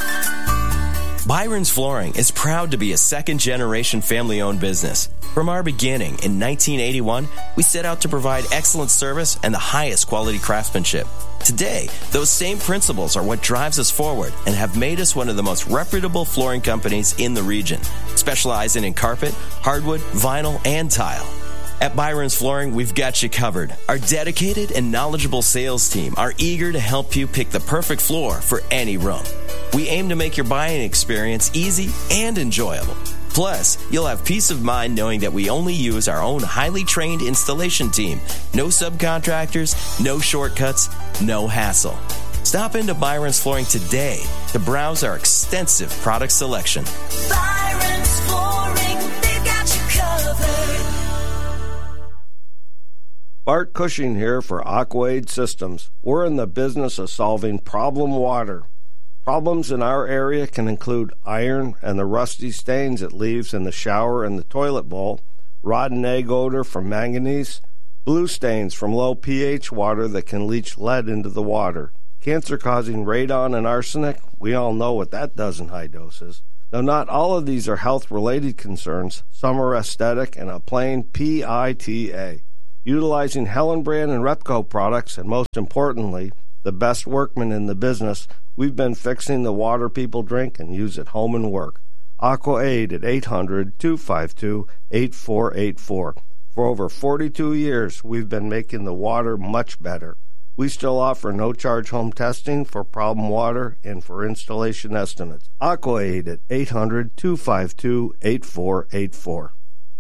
up. Byron's Flooring is proud to be a second-generation family-owned business. From our beginning in nineteen eighty-one, we set out to provide excellent service and the highest quality craftsmanship. Today, those same principles are what drives us forward and have made us one of the most reputable flooring companies in the region, specializing in carpet, hardwood, vinyl, and tile. At Byron's Flooring, we've got you covered. Our dedicated and knowledgeable sales team are eager to help you pick the perfect floor for any room. We aim to make your buying experience easy and enjoyable. Plus, you'll have peace of mind knowing that we only use our own highly trained installation team. No subcontractors, no shortcuts, no hassle. Stop into Byron's Flooring today to browse our extensive product selection. Byron's Flooring, they've got you covered. Bart Cushing here for Aquaid Systems. We're in the business of solving problem water. Problems in our area can include iron and the rusty stains it leaves in the shower and the toilet bowl, rotten egg odor from manganese, blue stains from low pH water that can leach lead into the water, cancer-causing radon and arsenic. We all know what that does in high doses. Though not all of these are health-related concerns, some are aesthetic and a plain P I T A. Utilizing Hellenbrand and Repco products, and most importantly, the best workmen in the business, we've been fixing the water people drink and use at home and work. AquaAid at eight hundred, two five two, eight four eight four. For over forty-two years, we've been making the water much better. We still offer no-charge home testing for problem water and for installation estimates. AquaAid at eight hundred, two five two, eight four eight four.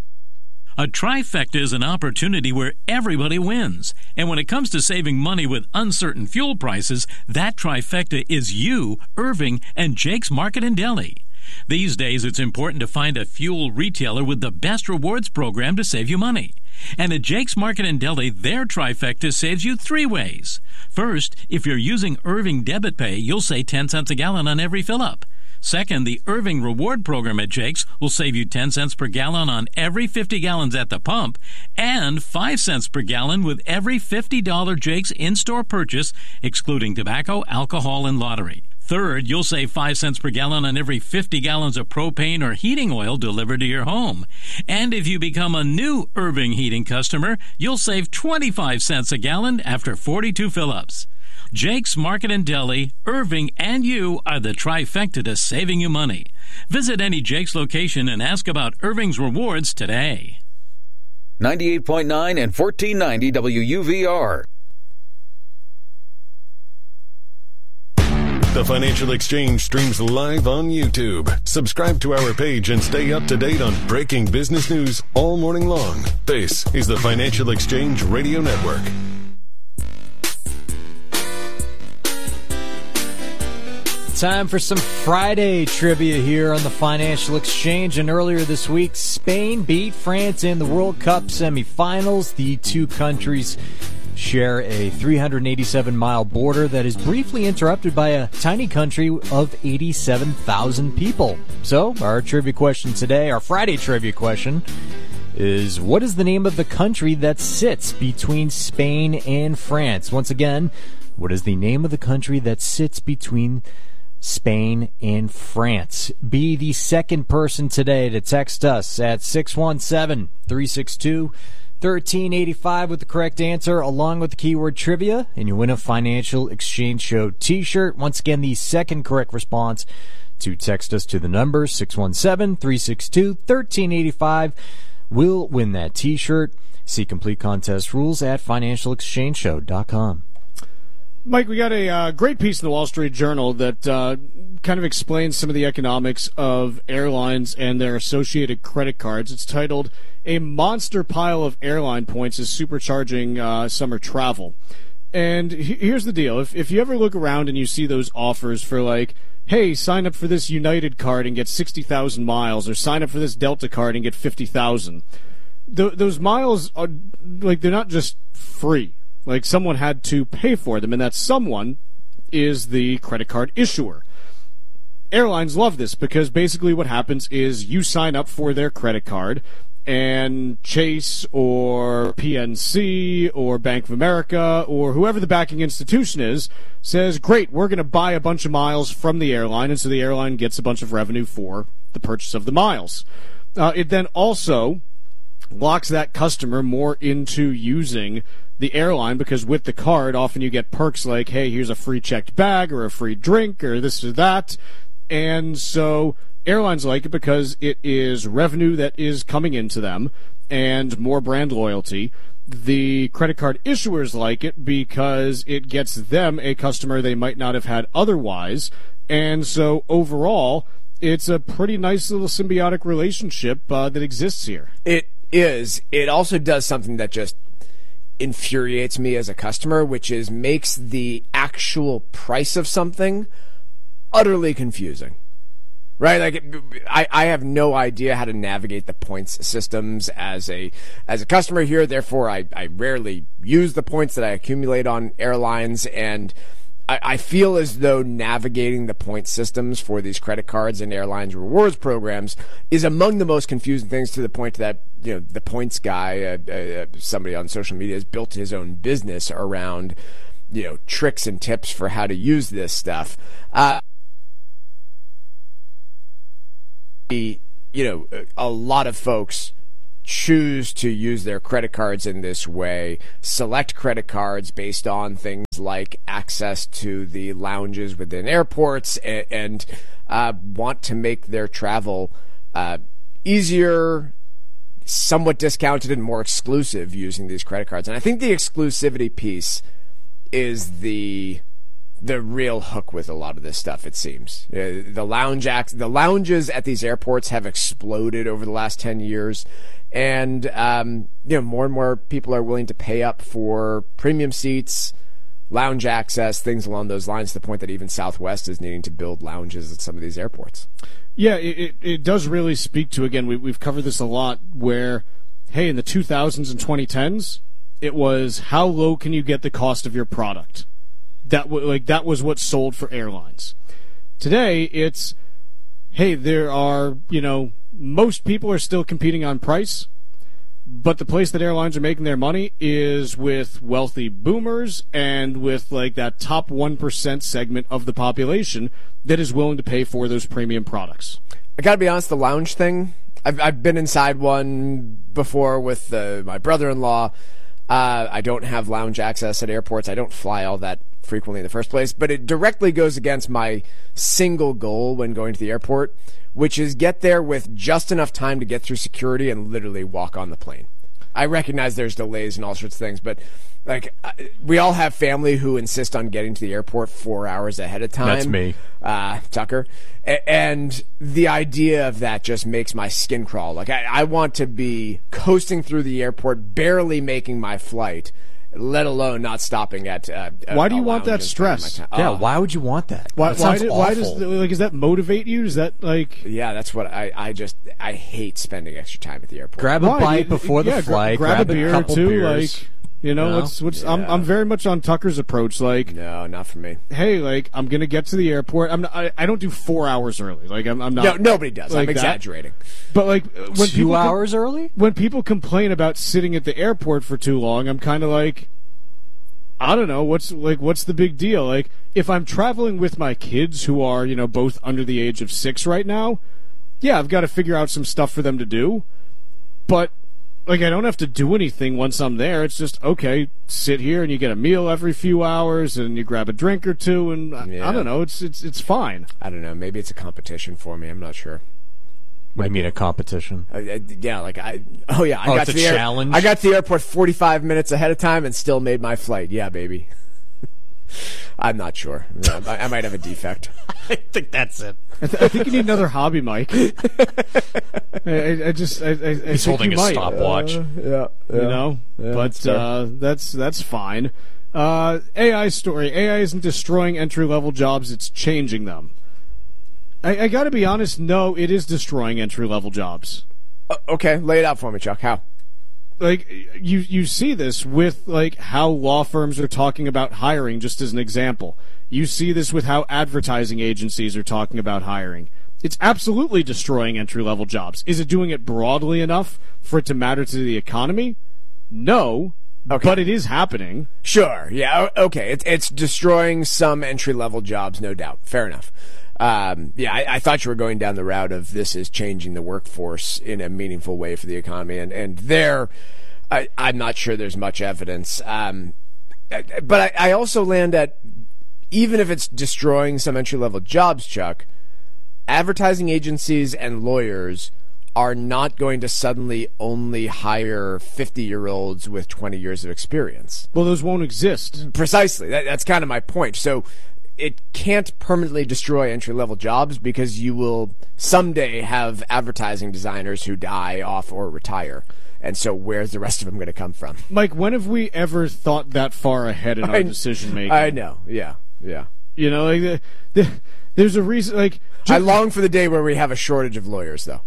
A trifecta is an opportunity where everybody wins. And when it comes to saving money with uncertain fuel prices, that trifecta is you, Irving, and Jake's Market and Deli. These days, it's important to find a fuel retailer with the best rewards program to save you money. And at Jake's Market and Deli, their trifecta saves you three ways. First, if you're using Irving Debit Pay, you'll save ten cents a gallon on every fill-up. Second, the Irving Reward Program at Jake's will save you ten cents per gallon on every fifty gallons at the pump and five cents per gallon with every fifty dollars Jake's in-store purchase, excluding tobacco, alcohol, and lottery. Third, you'll save five cents per gallon on every fifty gallons of propane or heating oil delivered to your home. And if you become a new Irving Heating customer, you'll save twenty-five cents a gallon after forty-two fill-ups. Jake's Market and Deli, Irving, and you are the trifecta to saving you money. Visit any Jake's location and ask about Irving's rewards today. ninety-eight point nine and fourteen ninety W U V R. The Financial Exchange streams live on YouTube. Subscribe to our page and stay up to date on breaking business news all morning long. This is the Financial Exchange Radio Network. Time for some Friday trivia here on the Financial Exchange. And earlier this week, Spain beat France in the World Cup semifinals. The two countries share a three hundred eighty-seven mile border that is briefly interrupted by a tiny country of eighty-seven thousand people. So, our trivia question today, our Friday trivia question, is what is the name of the country that sits between Spain and France? Once again, what is the name of the country that sits between Spain and France? Be the second person today to text us at six one seven, three six two, one three eight five with the correct answer along with the keyword trivia, and you win a Financial Exchange Show t-shirt. Once again, the second correct response to text us to the number six one seven, three six two, one three eight five will win that t-shirt. See complete contest rules at financial exchange show dot com. Mike, we got a uh, great piece in the Wall Street Journal that uh, kind of explains some of the economics of airlines and their associated credit cards. It's titled, "A Monster Pile of Airline Points is Supercharging uh, Summer Travel." And he- here's the deal. If, if you ever look around and you see those offers for like, hey, sign up for this United card and get sixty thousand miles, or sign up for this Delta card and get fifty thousand, Th- those miles are, like, they're not just free. Like, someone had to pay for them, and that someone is the credit card issuer. Airlines love this because basically what happens is you sign up for their credit card, and Chase or P N C or Bank of America or whoever the backing institution is says, great, we're going to buy a bunch of miles from the airline, and so the airline gets a bunch of revenue for the purchase of the miles. Uh, it then also locks that customer more into using the airline, because with the card, often you get perks like, hey, here's a free checked bag or a free drink or this or that. And so airlines like it because it is revenue that is coming into them and more brand loyalty. The credit card issuers like it because it gets them a customer they might not have had otherwise. And so overall, it's a pretty nice little symbiotic relationship uh, that exists here. It is. It also does something that just infuriates me as a customer, which is makes the actual price of something utterly confusing. Right, like I, I have no idea how to navigate the points systems as a as a customer here. Therefore, I, I rarely use the points that I accumulate on airlines, and I, I feel as though navigating the point systems for these credit cards and airlines rewards programs is among the most confusing things. To the point that you know the points guy, uh, uh, somebody on social media, has built his own business around you know tricks and tips for how to use this stuff. Uh, You know, a lot of folks choose to use their credit cards in this way, select credit cards based on things like access to the lounges within airports, and, and uh, want to make their travel uh, easier, somewhat discounted, and more exclusive using these credit cards. And I think the exclusivity piece is the the real hook with a lot of this stuff, it seems. Uh, the lounge acts, the lounges at these airports have exploded over the last ten years, and um, you know more and more people are willing to pay up for premium seats, lounge access, things along those lines, to the point that even Southwest is needing to build lounges at some of these airports. Yeah, it, it, it does really speak to, again, we, we've covered this a lot, where, hey, in the two thousands and twenty tens, it was how low can you get the cost of your product? That w- like that was what sold for airlines. Today, it's, hey, there are, you know, most people are still competing on price, but the place that airlines are making their money is with wealthy boomers and with, like, that top one percent segment of the population that is willing to pay for those premium products. I gotta be honest, the lounge thing, I've, I've been inside one before with uh, my brother-in-law. Uh, I don't have lounge access at airports. I don't fly all that frequently in the first place, but it directly goes against my single goal when going to the airport, which is get there with just enough time to get through security and literally walk on the plane. I recognize there's delays and all sorts of things, but like we all have family who insist on getting to the airport four hours ahead of time. That's me. Uh, Tucker. A- and the idea of that just makes my skin crawl. Like I, I want to be coasting through the airport, barely making my flight, let alone not stopping at. Uh, why do you want that stress? Yeah, why would you want that? Why? That Why, sounds did, awful. why does like does that motivate you? Is that like? Yeah, that's what I. I just I hate spending extra time at the airport. Grab a Why? bite before the yeah, flight. Grab, grab grab a beer a or couple two. beers. Like, you know, No? what's what's? Yeah. I'm I'm very much on Tucker's approach. Like, no, not for me. Hey, like I'm gonna get to the airport. I'm not, I, I don't do four hours early. Like I'm, I'm not. No, nobody does. Like I'm that. exaggerating. But like when Two people com- hours early? when people complain about sitting at the airport for too long, I'm kind of like, I don't know, what's like what's the big deal? Like if I'm traveling with my kids who are, you know, both under the age of six right now, yeah, I've got to figure out some stuff for them to do. But like I don't have to do anything once I'm there. It's just okay, sit here and you get a meal every few hours and you grab a drink or two and I, Yeah. I don't know, it's it's it's fine. I don't know. Maybe it's a competition for me. I'm not sure. What do you mean a competition? Uh, uh, yeah, like I. Oh yeah, I Oh, got it's to a the air- challenge? I got to the airport forty-five minutes ahead of time and still made my flight. Yeah, baby. I'm not sure. Yeah, I, I might have a defect. I think that's it. I, th- I think you need another hobby, Mike. I, I, I just, I, I, I He's think holding you a might. stopwatch. Uh, yeah, You know, Yeah, but that's fair. uh, that's that's fine. Uh, A I story. A I isn't destroying entry level jobs; it's changing them. I, I got to be honest. No, it is destroying entry level jobs. Uh, okay, lay it out for me, Chuck. How? Like you, you see this with like how law firms are talking about hiring. Just as an example, you see this with how advertising agencies are talking about hiring. It's absolutely destroying entry level jobs. Is it doing it broadly enough for it to matter to the economy? No, Okay. but it is happening. Sure. Yeah. o- Okay. It's it's destroying some entry level jobs, no doubt. Fair enough. Um, yeah, I, I thought you were going down the route of this is changing the workforce in a meaningful way for the economy, and and there, I, I'm not sure there's much evidence. Um, but I, I also land at even if it's destroying some entry level jobs, Chuck, advertising agencies and lawyers are not going to suddenly only hire fifty-year-olds with twenty years of experience. Well, those won't exist. Precisely. That, that's kind of my point. So it can't permanently destroy entry-level jobs because you will someday have advertising designers who die off or retire. And so where's the rest of them going to come from? Mike, when have we ever thought that far ahead in our I- decision making? I know. Yeah. Yeah. You know, like the, the There's a reason, like... I long for the day where we have a shortage of lawyers, though.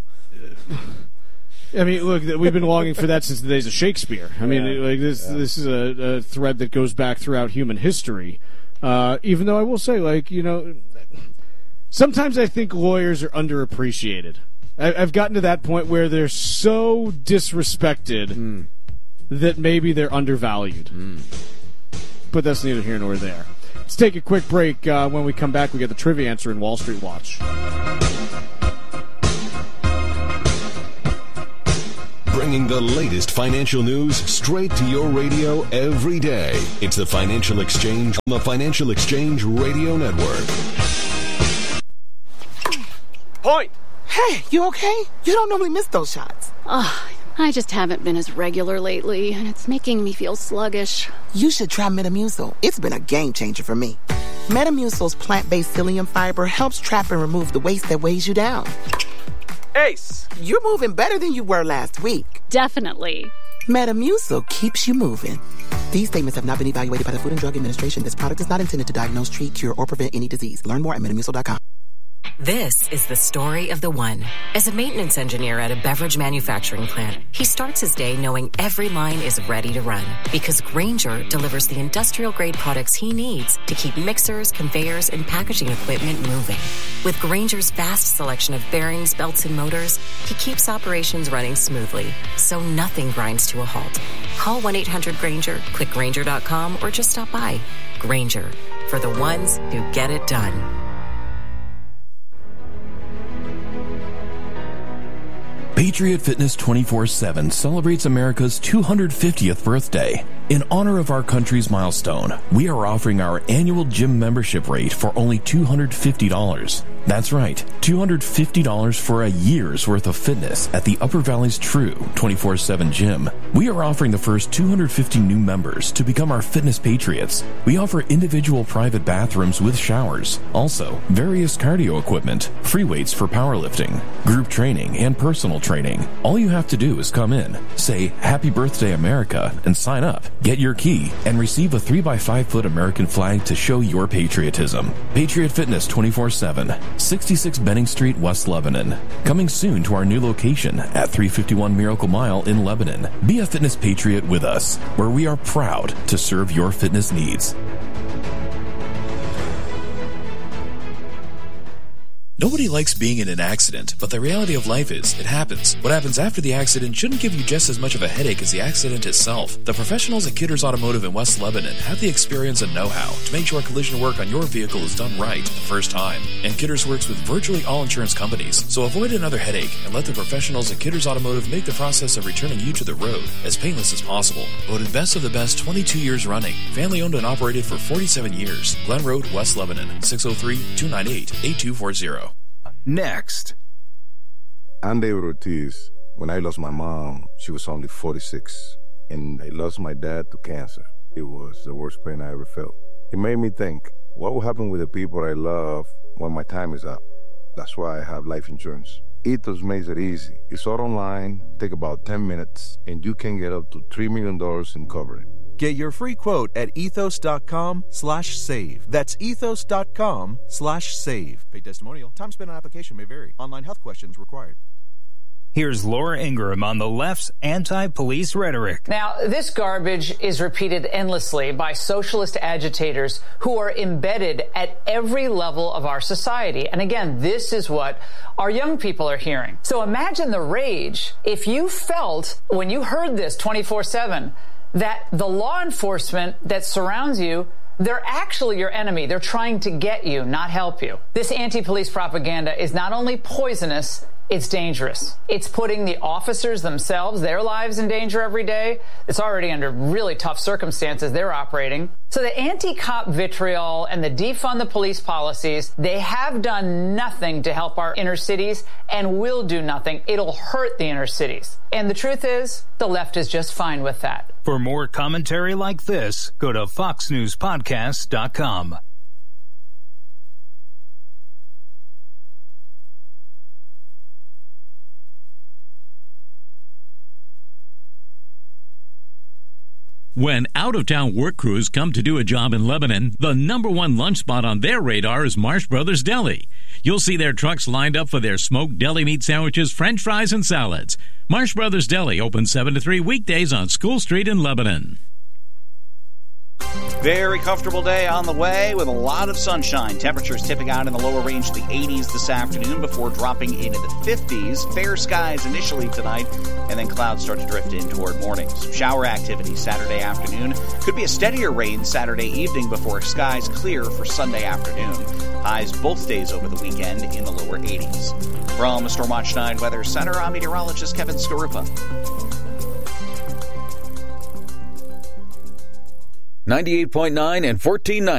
I mean, look, we've been longing for that since the days of Shakespeare. I mean, Yeah. like this, Yeah. this is a, a thread that goes back throughout human history. Uh, even though I will say, like, you know, sometimes I think lawyers are underappreciated. I, I've gotten to that point where they're so disrespected mm. that maybe they're undervalued. Mm. But that's neither here nor there. Let's take a quick break. Uh, when we come back, we get the trivia answer in Wall Street Watch. Bringing the latest financial news straight to your radio every day. It's the Financial Exchange on the Financial Exchange Radio Network. Point! Hey, you okay? You don't normally miss those shots. Ugh, I just haven't been as regular lately, and it's making me feel sluggish. You should try Metamucil. It's been a game changer for me. Metamucil's plant-based psyllium fiber helps trap and remove the waste that weighs you down. Ace, you're moving better than you were last week. Definitely. Metamucil keeps you moving. These statements have not been evaluated by the Food and Drug Administration. This product is not intended to diagnose, treat, cure, or prevent any disease. Learn more at metamucil dot com. This is the story of the one. As a maintenance engineer at a beverage manufacturing plant, he starts his day knowing every line is ready to run because Grainger delivers the industrial-grade products he needs to keep mixers, conveyors, and packaging equipment moving. With Grainger's vast selection of bearings, belts, and motors, he keeps operations running smoothly, so nothing grinds to a halt. Call one eight hundred Grainger, click Grainger dot com, or just stop by. Grainger, for the ones who get it done. Patriot Fitness twenty-four seven celebrates America's two hundred fiftieth birthday. In honor of our country's milestone, we are offering our annual gym membership rate for only two hundred fifty dollars. That's right, two hundred fifty dollars for a year's worth of fitness at the Upper Valley's true twenty-four seven gym. We are offering the first two hundred fifty new members to become our fitness patriots. We offer individual private bathrooms with showers, also various cardio equipment, free weights for powerlifting, group training, and personal training. All you have to do is come in, say Happy Birthday America, and sign up. Get your key and receive a three by five foot American flag to show your patriotism. Patriot Fitness twenty-four seven, sixty-six Benning Street, West Lebanon. Coming soon to our new location at three fifty-one Miracle Mile in Lebanon. Be a fitness patriot with us, where we are proud to serve your fitness needs. Nobody likes being in an accident, but the reality of life is, it happens. What happens after the accident shouldn't give you just as much of a headache as the accident itself. The professionals at Kidders Automotive in West Lebanon have the experience and know-how to make sure collision work on your vehicle is done right the first time. And Kidders works with virtually all insurance companies, so avoid another headache and let the professionals at Kidders Automotive make the process of returning you to the road as painless as possible. Voted best of the best twenty-two years running. Family owned and operated for forty-seven years. Glen Road, West Lebanon, six oh three, two nine eight, eight two four zero. Next. I'm David Ortiz. When I lost my mom, she was only forty-six. And I lost my dad to cancer. It was the worst pain I ever felt. It made me think, what will happen with the people I love when my time is up? That's why I have life insurance. Ethos makes it easy. It's all online, take about ten minutes, and you can get up to three million dollars in coverage. Get your free quote at ethos.com slash save. That's ethos.com slash save. Paid testimonial. Time spent on application may vary. Online health questions required. Here's Laura Ingraham on the left's anti-police rhetoric. Now, this garbage is repeated endlessly by socialist agitators who are embedded at every level of our society. And again, this is what our young people are hearing. So imagine the rage if you felt, when you heard this twenty-four seven, that the law enforcement that surrounds you, they're actually your enemy. They're trying to get you, not help you. This anti-police propaganda is not only poisonous, it's dangerous. It's putting the officers themselves, their lives in danger every day. It's already under really tough circumstances they're operating. So the anti-cop vitriol and the defund the police policies, they have done nothing to help our inner cities and will do nothing. It'll hurt the inner cities. And the truth is, the left is just fine with that. For more commentary like this, go to fox news podcast dot com. When out-of-town work crews come to do a job in Lebanon, the number one lunch spot on their radar is Marsh Brothers Deli. You'll see their trucks lined up for their smoked deli meat sandwiches, french fries, and salads. Marsh Brothers Deli open seven to three weekdays on School Street in Lebanon. Very comfortable day on the way with a lot of sunshine. Temperatures tipping out in the lower range of the eighties this afternoon before dropping into the fifties. Fair skies initially tonight, and then clouds start to drift in toward morning. Some shower activity Saturday afternoon. Could be a steadier rain Saturday evening before skies clear for Sunday afternoon. Highs both days over the weekend in the lower eighties. From the Stormwatch nine Weather Center, I'm meteorologist Kevin Skarupa. ninety-eight point nine and fourteen ninety.